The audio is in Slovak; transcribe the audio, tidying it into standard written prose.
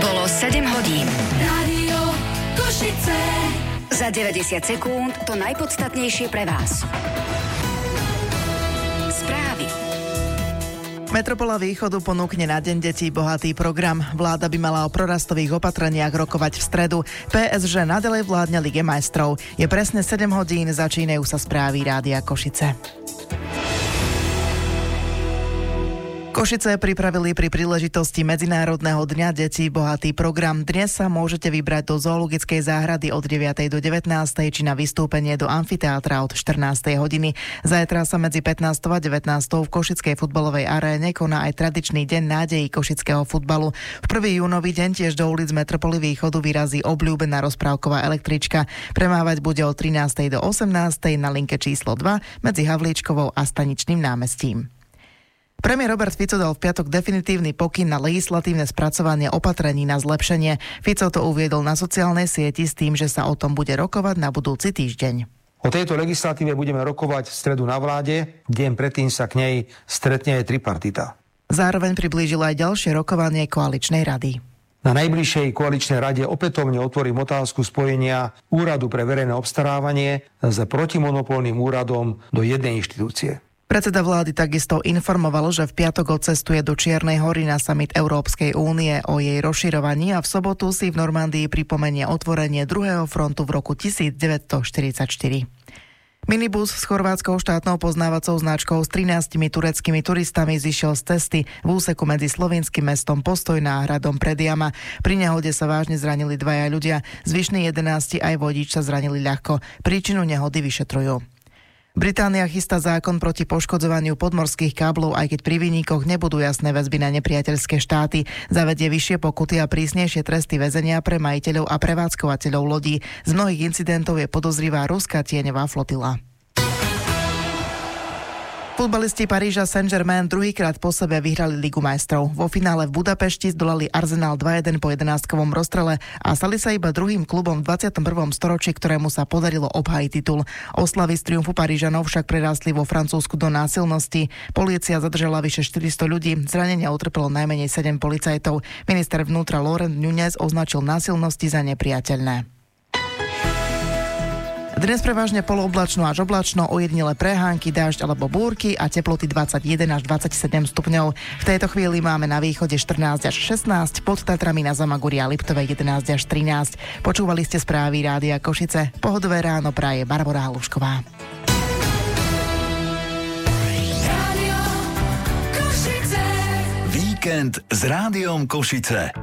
Bolo 7 hodín. Rádio Košice. Za 90 sekúnd to najpodstatnejšie pre vás. Správy. Metropola Východu ponúkne na Deň detí bohatý program. Vláda by mala o prorastových opatreniach rokovať v stredu. PSG nadalej vládne Lige majstrov. Je presne 7 hodín, začínajú sa správy Rádia Košice. Košice pripravili pri príležitosti Medzinárodného dňa detí bohatý program. Dnes sa môžete vybrať do zoologickej záhrady od 9. do 19. či na vystúpenie do amfiteátra od 14. hodiny. Zajtra sa medzi 15. a 19. v Košickej futbalovej aréne koná aj tradičný deň nádejí košického futbalu. V 1. júnový deň tiež do ulic Metropoly Východu vyrazí obľúbená rozprávková električka. Premávať bude od 13. do 18. na linke číslo 2 medzi Havlíčkovou a Staničným námestím. Premiér Robert Fico dal v piatok definitívny pokyn na legislatívne spracovanie opatrení na zlepšenie. Fico to uviedol na sociálnej sieti s tým, že sa o tom bude rokovať na budúci týždeň. O tejto legislatíve budeme rokovať v stredu na vláde, deň predtým sa k nej stretne aj tripartita. Zároveň priblížil aj ďalšie rokovanie koaličnej rady. Na najbližšej koaličnej rade opätovne otvorím otázku spojenia Úradu pre verejné obstarávanie s protimonopolným úradom do jednej inštitúcie. Predseda vlády takisto informoval, že v piatok odcestuje do Čiernej Hory na summit Európskej únie o jej rozširovaní a v sobotu si v Normandii pripomenie otvorenie druhého frontu v roku 1944. Minibus s chorvátskou štátnou poznávacou značkou s 13 tureckými turistami zišiel z cesty v úseku medzi slovinským mestom Postojná a hradom Prediama. Pri nehode sa vážne zranili 2 ľudia, zvyšní 11 aj vodič sa zranili ľahko. Príčinu nehody vyšetrujú. Británia chystá zákon proti poškodzovaniu podmorských káblov, aj keď pri vinníkoch nebudú jasné väzby na nepriateľské štáty. Zavedie vyššie pokuty a prísnejšie tresty väzenia pre majiteľov a prevádzkovateľov lodí. Z mnohých incidentov je podozrivá ruská tieňová flotila. Futbalisti Paríža Saint-Germain druhýkrát po sebe vyhrali Ligu majstrov. Vo finále v Budapešti zdolali Arsenal 2-1 po 11-kovom rozstrele a stali sa iba druhým klubom v 21. storočí, ktorému sa podarilo obhájiť titul. Oslavy z triumfu Parížanov však prerástli vo Francúzsku do násilnosti. Polícia zadržala vyše 400 ľudí, zranenia utrpelo najmenej 7 policajtov. Minister vnútra Laurent Nunez označil násilnosti za nepriateľné. Dnes prevažne polooblačno až oblačno, ojedinele prehánky, dážď alebo búrky a teploty 21 až 27 stupňov. V tejto chvíli máme na východe 14 až 16, pod Tatrami na Zamaguri a Liptove 11 až 13. Počúvali ste správy Rádia Košice. Pohodové ráno praje Barbora Halušková. Rádio Košice. Víkend s Rádiom Košice.